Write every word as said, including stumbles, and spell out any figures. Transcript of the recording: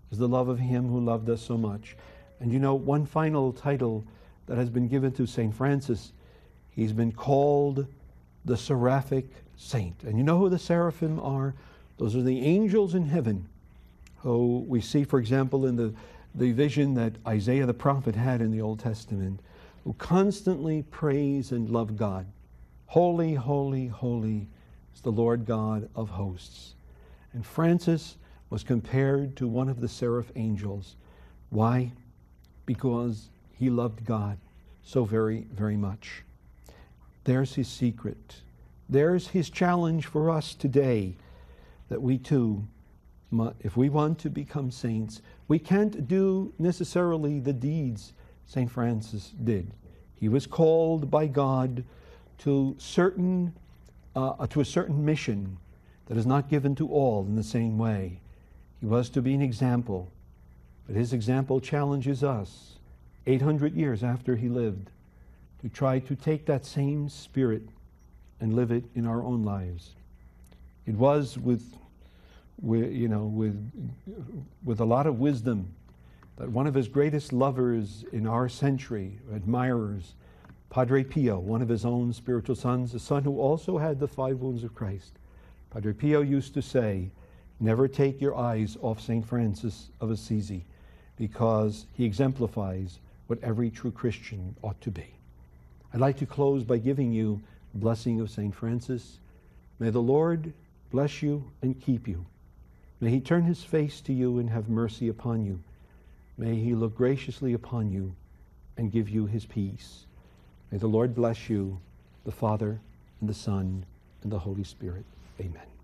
is the love of him who loved us so much. And you know, one final title that has been given to Saint Francis, he's been called the Seraphic Saint. And you know who the seraphim are? Those are the angels in heaven who we see, for example, in the, the vision that Isaiah the prophet had in the Old Testament, who constantly praise and love God. Holy, holy, holy is the Lord God of hosts. And Francis was compared to one of the seraph angels. Why? Because he loved God so very, very much. There's his secret. There's his challenge for us today, that we too, if we want to become saints, we can't do necessarily the deeds Saint Francis did. He was called by God to certain, uh, to a certain mission that is not given to all in the same way. He was to be an example, but his example challenges us, eight hundred years after he lived, to try to take that same spirit and live it in our own lives. It was with, with you know, with, with a lot of wisdom that one of his greatest lovers in our century, admirers, Padre Pio, one of his own spiritual sons, a son who also had the five wounds of Christ. Padre Pio used to say, never take your eyes off Saint Francis of Assisi, because he exemplifies what every true Christian ought to be. I'd like to close by giving you the blessing of Saint Francis. May the Lord bless you and keep you. May he turn his face to you and have mercy upon you. May he look graciously upon you and give you his peace. May the Lord bless you, the Father, and the Son, and the Holy Spirit. Amen.